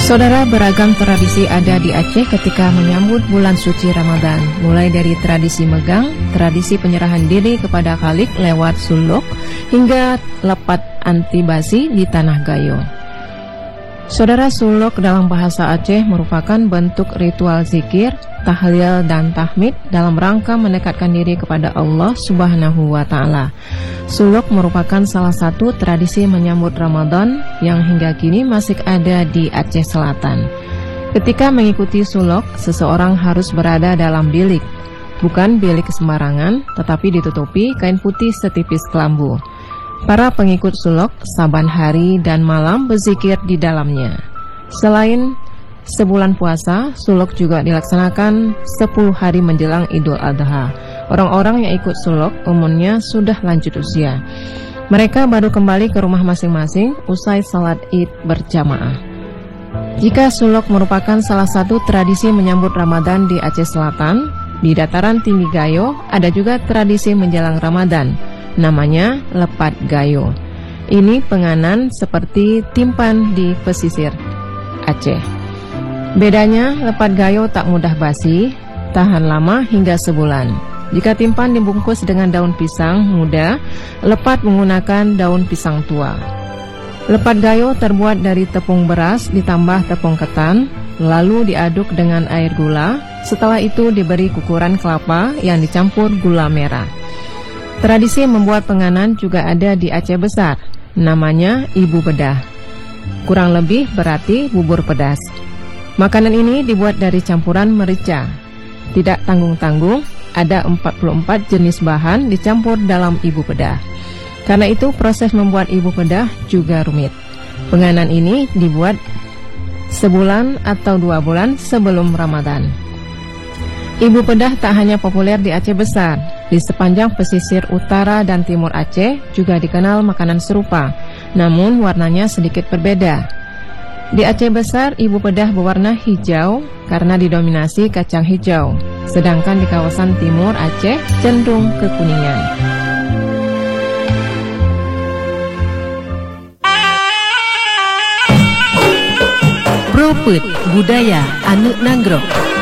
Saudara, beragam tradisi ada di Aceh ketika menyambut bulan suci Ramadan. Mulai dari tradisi megang, tradisi penyerahan diri kepada Khalik lewat suluk, hingga lepat antibasi di Tanah Gayo. Saudara, suluk dalam bahasa Aceh merupakan bentuk ritual zikir, tahlil dan tahmid dalam rangka mendekatkan diri kepada Allah Subhanahu wa Ta'ala. Suluk merupakan salah satu tradisi menyambut Ramadan yang hingga kini masih ada di Aceh Selatan. Ketika mengikuti suluk, seseorang harus berada dalam bilik. Bukan bilik sembarangan, tetapi ditutupi kain putih setipis kelambu. Para pengikut suluk saban hari dan malam berzikir di dalamnya. Selain sebulan puasa, suluk juga dilaksanakan 10 hari menjelang Idul Adha. Orang-orang yang ikut suluk umumnya sudah lanjut usia. Mereka baru kembali ke rumah masing-masing usai salat Id berjamaah. Jika suluk merupakan salah satu tradisi menyambut Ramadan di Aceh Selatan, di dataran tinggi Gayo ada juga tradisi menjelang Ramadan, namanya lepat Gayo. Ini penganan seperti timpan di pesisir Aceh. Bedanya, lepat Gayo tak mudah basi, tahan lama hingga sebulan. Jika timpan dibungkus dengan daun pisang muda, lepat menggunakan daun pisang tua. Lepat Gayo terbuat dari tepung beras ditambah tepung ketan, lalu diaduk dengan air gula. Setelah itu diberi kukuran kelapa yang dicampur gula merah. Tradisi membuat penganan juga ada di Aceh Besar, namanya Ibu Bedah. Kurang lebih berarti bubur pedas. Makanan ini dibuat dari campuran merica. Tidak tanggung-tanggung, ada 44 jenis bahan dicampur dalam Ibu Bedah. Karena itu proses membuat Ibu Bedah juga rumit. Penganan ini dibuat sebulan atau 2 bulan sebelum Ramadan. Ibu Bedah tak hanya populer di Aceh Besar, di sepanjang pesisir utara dan timur Aceh juga dikenal makanan serupa, namun warnanya sedikit berbeda. Di Aceh Besar, Ibu Bedah berwarna hijau karena didominasi kacang hijau, sedangkan di kawasan timur Aceh cenderung kekuningan. Propet budaya anu nanggrok.